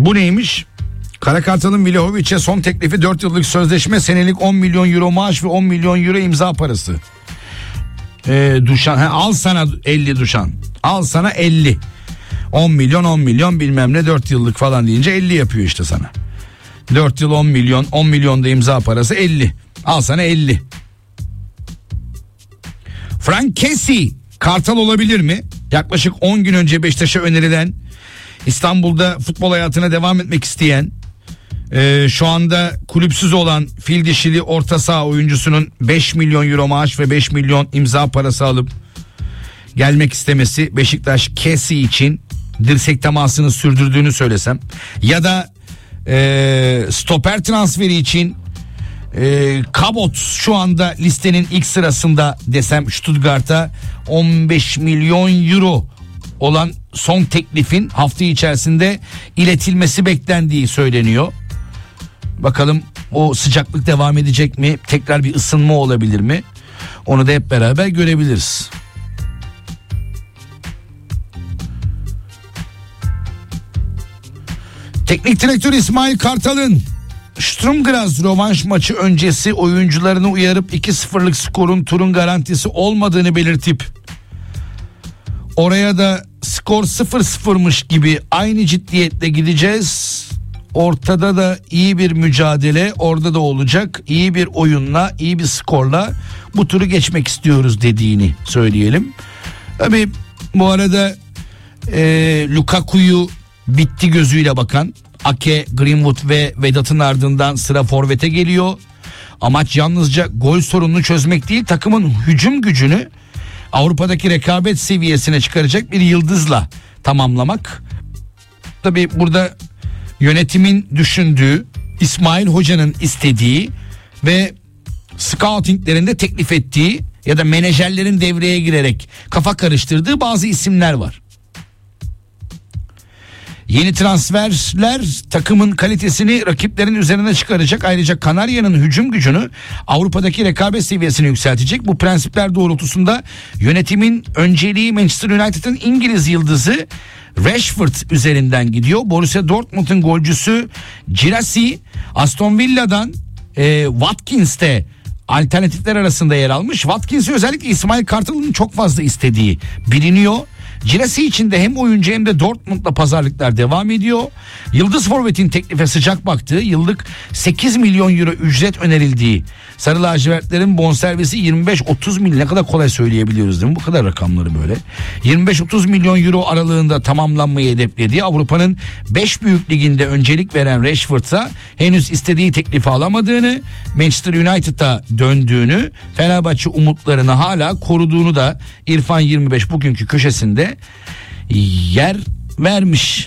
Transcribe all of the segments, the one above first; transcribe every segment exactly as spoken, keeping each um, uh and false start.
Bu neymiş? Karakartal'ın Vlahovic'e son teklifi dört yıllık sözleşme, senelik on milyon euro maaş ve on milyon euro imza parası. Ee, Duşan he, al sana elli Duşan. Al sana elli. on milyon on milyon bilmem ne, dört yıllık falan deyince elli yapıyor işte sana. dört yıl on milyon, on milyon da imza parası elli. Al sana elli. Frank Kessie Kartal olabilir mi? Yaklaşık on gün önce Beşiktaş'a önerilen, İstanbul'da futbol hayatına devam etmek isteyen, e, şu anda kulüpsüz olan fil dişili orta saha oyuncusunun beş milyon euro maaş ve beş milyon imza parası alıp gelmek istemesi Beşiktaş Kessie için dirsek temasını sürdürdüğünü söylesem, ya da e, stoper transferi için e, Cabot şu anda listenin ilk sırasında desem, Stuttgart'a on beş milyon euro olan son teklifin hafta içerisinde iletilmesi beklendiği söyleniyor. Bakalım o sıcaklık devam edecek mi? Tekrar bir ısınma olabilir mi? Onu da hep beraber görebiliriz. Teknik direktör İsmail Kartal'ın Sturm Graz rövanş maçı öncesi oyuncularını uyarıp iki sıfırlık skorun turun garantisi olmadığını belirtip, oraya da skor sıfır sıfırmış gibi aynı ciddiyetle gideceğiz, ortada da iyi bir mücadele orada da olacak, iyi bir oyunla, iyi bir skorla bu turu geçmek istiyoruz dediğini söyleyelim. Tabii bu arada e, Lukaku'yu bitti gözüyle bakan Ake, Greenwood ve Vedat'ın ardından sıra forvete geliyor. Amaç yalnızca gol sorununu çözmek değil, takımın hücum gücünü Avrupa'daki rekabet seviyesine çıkaracak bir yıldızla tamamlamak. Tabii burada yönetimin düşündüğü, İsmail Hoca'nın istediği ve scoutinglerinde teklif ettiği ya da menajerlerin devreye girerek kafa karıştırdığı bazı isimler var. Yeni transferler takımın kalitesini rakiplerin üzerine çıkaracak. Ayrıca Kanarya'nın hücum gücünü Avrupa'daki rekabet seviyesini yükseltecek. Bu prensipler doğrultusunda yönetimin önceliği Manchester United'ın İngiliz yıldızı Rashford üzerinden gidiyor. Borussia Dortmund'un golcüsü Girassi, Aston Villa'dan e, Watkins'te alternatifler arasında yer almış. Watkins'i özellikle İsmail Kartal'ın çok fazla istediği biliniyor. Girassi için de hem oyuncu hem de Dortmund'la pazarlıklar devam ediyor. Yıldız forvetin teklife sıcak baktığı, yıllık sekiz milyon euro ücret önerildiği, Sarı lacivertlerin bonservisi yirmi beş otuz milyon, ne kadar kolay söyleyebiliyoruz değil mi bu kadar rakamları böyle. yirmi beş otuz milyon euro aralığında tamamlanmayı hedeflediği, Avrupa'nın beş büyük liginde öncelik veren Rashford'a henüz istediği teklifi alamadığını, Manchester United'a döndüğünü, Fenerbahçe umutlarını hala koruduğunu da İrfan yirmi beş bugünkü köşesinde yer vermiş.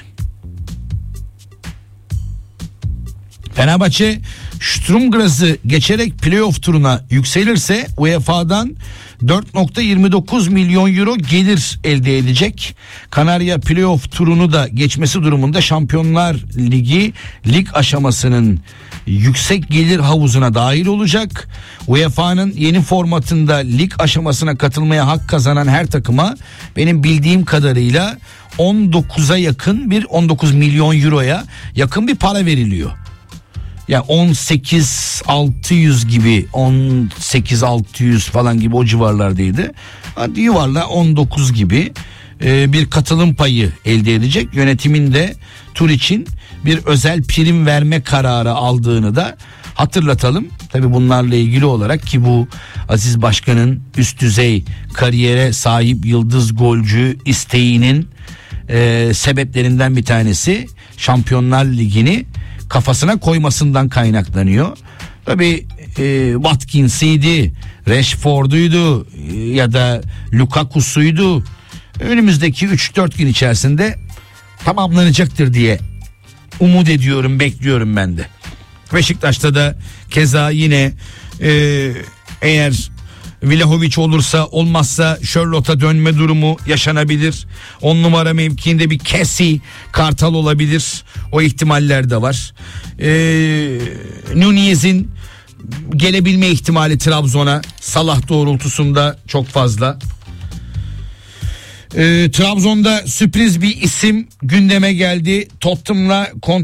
Fenerbahçe Sturm Graz'ı geçerek playoff turuna yükselirse U E F A'dan dört virgül yirmi dokuz milyon euro gelir elde edecek. Kanarya playoff turunu da geçmesi durumunda Şampiyonlar Ligi lig aşamasının yüksek gelir havuzuna dahil olacak. U E F A'nın yeni formatında lig aşamasına katılmaya hak kazanan her takıma benim bildiğim kadarıyla on dokuza yakın bir on dokuz milyon euroya yakın bir para veriliyor. Yani on sekiz altı yüz gibi, on sekiz altı yüz falan gibi o civarlardaydı. Hadi yuvarla on dokuz gibi e, bir katılım payı elde edecek. Yönetimin de tur için bir özel prim verme kararı aldığını da hatırlatalım. Tabii bunlarla ilgili olarak ki bu Aziz Başkan'ın üst düzey kariyere sahip yıldız golcü isteğinin e, sebeplerinden bir tanesi Şampiyonlar Ligi'ni kafasına koymasından kaynaklanıyor. Tabii e, Watkins'iydi, Rashford'uydu e, ya da Lukaku'suydu. Önümüzdeki üç dört gün içerisinde tamamlanacaktır diye umut ediyorum, bekliyorum ben de. Beşiktaş'ta da keza yine e, eğer Vlahovic olursa, olmazsa Charlotte'a dönme durumu yaşanabilir. on numara mevkiinde bir Kessie Kartal olabilir. O ihtimaller de var. Ee, Nunez'in gelebilme ihtimali Trabzon'a Salah doğrultusunda çok fazla. Ee, Trabzon'da sürpriz bir isim gündeme geldi. Tottenham'la